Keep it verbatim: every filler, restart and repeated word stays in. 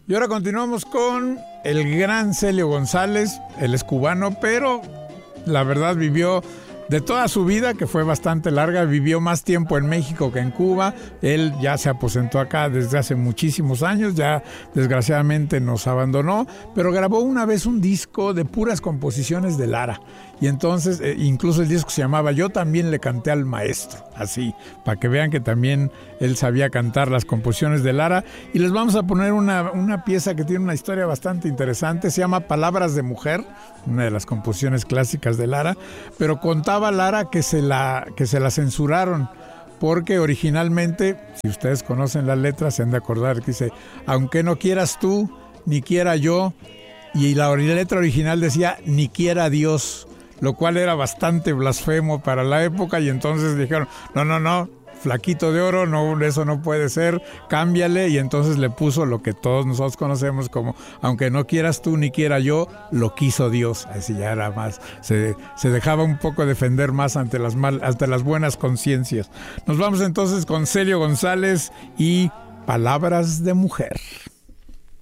Y ahora continuamos con el gran Celio González. Él es cubano, pero la verdad vivió de toda su vida, que fue bastante larga, vivió más tiempo en México que en Cuba. Él ya se aposentó acá desde hace muchísimos años, ya desgraciadamente nos abandonó, pero grabó una vez un disco de puras composiciones de Lara. Y entonces, eh, incluso el disco se llamaba Yo también le canté al maestro, así, para que vean que también él sabía cantar las composiciones de Lara. Y les vamos a poner una, una pieza que tiene una historia bastante interesante, se llama Palabras de Mujer, una de las composiciones clásicas de Lara, pero contaba Lara que se la, que se la censuraron, porque originalmente, si ustedes conocen la letra, se han de acordar que dice, aunque no quieras tú, ni quiera yo, y la letra original decía, ni quiera Dios, lo cual era bastante blasfemo para la época, y entonces dijeron, no, no, no, flaquito de oro, no, eso no puede ser, cámbiale, y entonces le puso lo que todos nosotros conocemos como, aunque no quieras tú ni quiera yo, lo quiso Dios. Así ya era más, se, se dejaba un poco defender más ante las, mal, ante las buenas conciencias. Nos vamos entonces con Celio González y Palabras de Mujer.